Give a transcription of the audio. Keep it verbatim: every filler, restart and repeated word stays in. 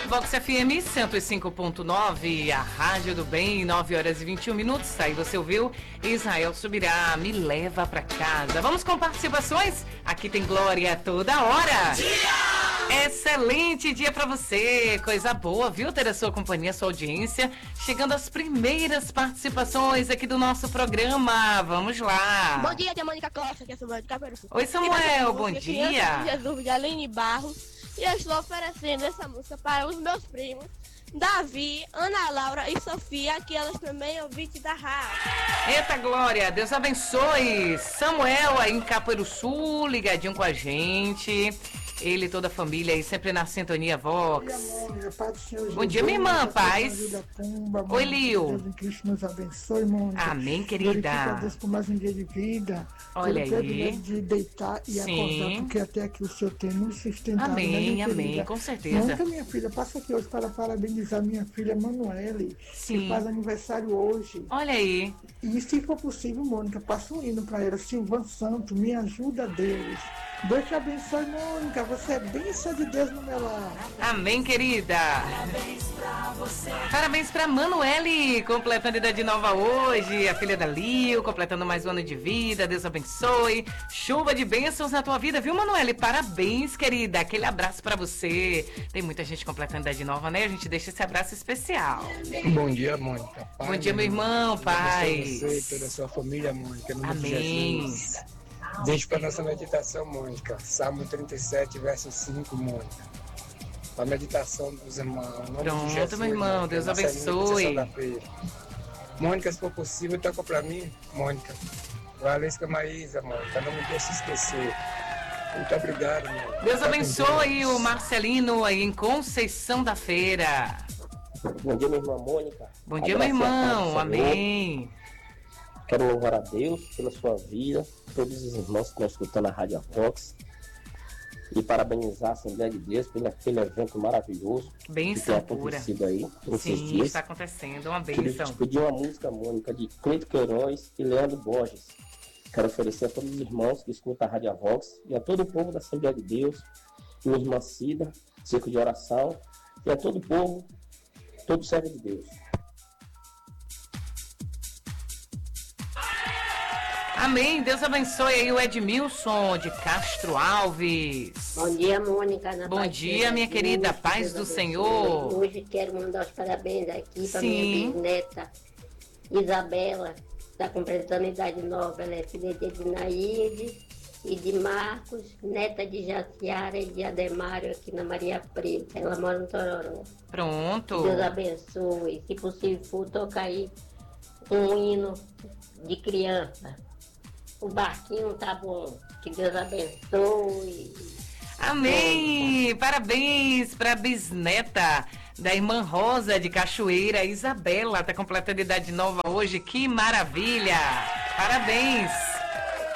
Vox F M cento e cinco ponto nove, a Rádio do Bem, nove horas e vinte e um minutos. Aí você ouviu Israel Subirá, Me Leva Pra Casa. Vamos com participações? Aqui tem Glória toda hora. Dia! Excelente dia pra você. Coisa boa, viu? Ter a sua companhia, a sua audiência. Chegando às primeiras participações aqui do nosso programa. Vamos lá. Bom dia, tia Mônica Costa, que é Samuel de Caperuçu. Oi, Samuel, bom dia. Jesus de Aline Barros. E eu estou oferecendo essa música para os meus primos, Davi, Ana Laura e Sofia, que elas também ouvintes da rádio. Eita Glória, Deus abençoe. Samuel aí em Caperuçu, ligadinho com a gente. Ele e toda a família aí, sempre na sintonia Vox. Bom dia, minha irmã, paz. Oi, Lio. Deus em Cristo nos abençoe, Mônica. Amém, querida. Glorifica a Deus por mais um dia de vida. Olha aí. Pelo privilégio de deitar e Sim. acordar, porque até aqui o Senhor tem nos sustentado. Amém, né, minha amém, querida? com certeza. Mônica, minha filha, passa aqui hoje para parabenizar minha filha Manuele, Sim. que faz aniversário hoje. Olha aí. E se for possível, Mônica, passa um hino para ela. Silvan Santo, me ajuda, Deus. Deus te abençoe, Mônica. Você é bênção de Deus no meu lar. Amém, querida. Parabéns pra você. Parabéns pra Manuele, completando idade nova hoje. A filha da Lio, completando mais um ano de vida. Deus abençoe. Chuva de bênçãos na tua vida, viu, Manuele? Parabéns, querida. Aquele abraço pra você. Tem muita gente completando idade nova, né? A gente deixa esse abraço especial. Bom dia, Mônica. Pai, Bom dia, meu irmão, pai. Você e toda a sua família, Mônica. No nome de Amém. Jesus. Deixe para nossa meditação, Mônica. Salmo trinta e sete, verso cinco, Mônica. A meditação dos irmãos. Em nome Pronto, de Jesus, meu irmão. Mônica. Deus Nossa abençoe. meditação da feira. Mônica, se for possível, toca para mim, Mônica. Valesca Maísa, Mônica. Não me deixe esquecer. Muito obrigado, Mônica. Deus Tá abençoe o Marcelino aí em Conceição da Feira. Bom dia, minha irmã Mônica. Bom dia, meu irmão. Amém. Quero louvar a Deus pela sua vida, todos os irmãos que estão escutando a Rádio Vox, e parabenizar a Assembleia de Deus pelo aquele evento maravilhoso Bênção que tem pura. acontecido aí nesses Sim, dias. está acontecendo. Uma Queria bênção. te pedir uma música, Mônica, de Cleito Queiroz e Leandro Borges. Quero oferecer a todos os irmãos que escutam a Rádio Vox e a todo o povo da Assembleia de Deus, minha irmã Cida, Circo de Oração, e a todo o povo, todo servo de Deus. Amém. Deus abençoe aí o Edmilson de Castro Alves. Bom dia, Mônica. Na Bom paz dia, de minha Jesus, querida. Deus Paz do abençoe. Senhor. Hoje quero mandar os parabéns aqui para Sim. minha bisneta Isabela. Está completando idade nova. Ela é filha de Ednaíde e de Marcos, neta de Jaciara e de Ademário aqui na Maria Preta. Ela mora no Tororó. Pronto. Deus abençoe. Se possível for, toca aí um hino de criança. O barquinho tá bom. Que Deus abençoe. Amém. Parabéns para a bisneta da irmã Rosa de Cachoeira, Isabela. Está completando idade nova hoje. Que maravilha. Parabéns.